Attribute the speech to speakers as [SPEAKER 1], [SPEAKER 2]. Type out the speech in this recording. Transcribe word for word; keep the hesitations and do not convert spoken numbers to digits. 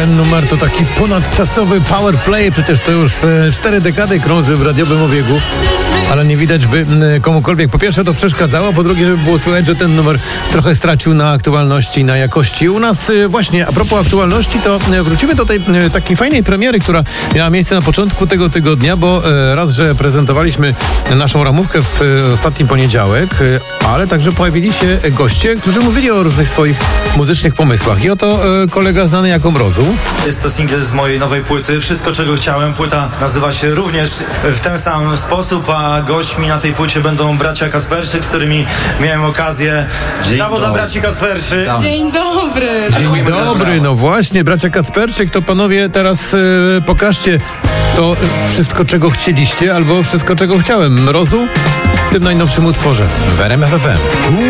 [SPEAKER 1] Ten numer to taki ponadczasowy power play, przecież to już cztery dekady krąży w radiowym obiegu, ale nie widać, by komukolwiek po pierwsze to przeszkadzało, po drugie, żeby było słychać, że ten numer trochę stracił na aktualności, na jakości. U nas właśnie, a propos aktualności, to wrócimy do tej takiej fajnej premiery, która miała miejsce na początku tego tygodnia, bo raz, że prezentowaliśmy naszą ramówkę w ostatni poniedziałek, ale także pojawili się goście, którzy mówili o różnych swoich muzycznych pomysłach. I oto kolega znany jako Mrozu.
[SPEAKER 2] Jest to singiel z mojej nowej płyty. Wszystko, czego chciałem. Płyta nazywa się również w ten sam sposób, a gośćmi na tej płycie będą bracia Kasperczyk, z którymi miałem okazję. Brawo dla braci Kasperczyk.
[SPEAKER 3] Dzień dobry.
[SPEAKER 1] Dzień dobry, no właśnie, bracia Kacperczyk, to panowie teraz e, pokażcie to wszystko, czego chcieliście, albo wszystko, czego chciałem. Mrozu w tym najnowszym utworze w R M F F M.